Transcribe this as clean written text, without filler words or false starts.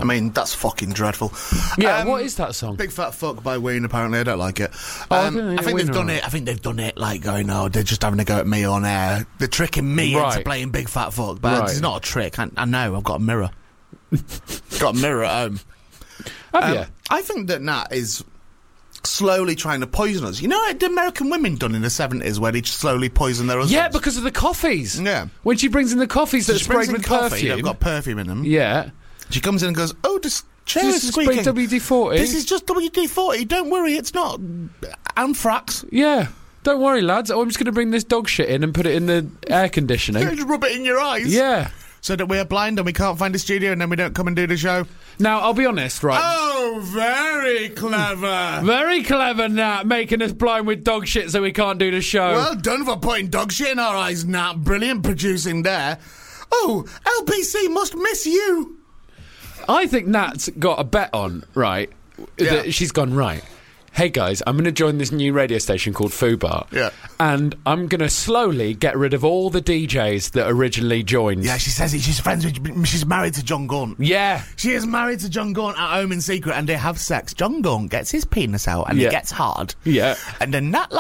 I mean, that's fucking dreadful. Yeah, what is that song? Big Fat Fuck by Ween, apparently. I don't like it. I I think they've done it. I think they've done it like going, oh, they're just having a go at me on air. They're tricking me into playing Big Fat Fuck. But it's not a trick. I know, I've got a mirror. Got a mirror at home. Have you? I think that Nat is slowly trying to poison us. You know what the American women done in the 70s where they just slowly poison their husbands? Yeah, because of the coffees. Yeah. When she brings in the coffees that sprayed with perfume. They've got perfume in them. Yeah. She comes in and goes, oh, this chair is This is squeaking. WD-40. This is just WD-40. Don't worry, it's not anthrax. Yeah. Don't worry, lads. I'm just going to bring this dog shit in and put it in the air conditioning. Just rub it in your eyes. Yeah. So that we're blind and we can't find a studio and then we don't come and do the show. Now, I'll be honest, right? Oh, very clever. Very clever, Nat, making us blind with dog shit so we can't do the show. Well done for putting dog shit in our eyes, Nat. Brilliant producing there. Oh, LBC must miss you. I think Nat's got a bet on, right? Yeah. That she's gone, right, hey guys, I'm going to join this new radio station called Fubar. Yeah. And I'm going to slowly get rid of all the DJs that originally joined. Yeah, she says it. She's married to John Gaunt. Yeah. She is married to John Gaunt at home in secret and they have sex. John Gaunt gets his penis out and it gets hard. Yeah. And then Nat